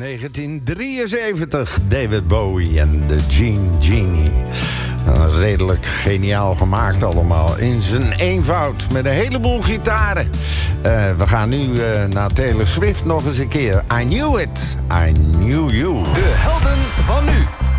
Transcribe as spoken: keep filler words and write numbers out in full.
negentien drieënzeventig, David Bowie en de Gene Genie. Uh, redelijk geniaal gemaakt allemaal. In zijn eenvoud, met een heleboel gitaren. Uh, we gaan nu uh, naar Taylor Swift nog eens een keer. I knew it, I knew you. De helden van nu.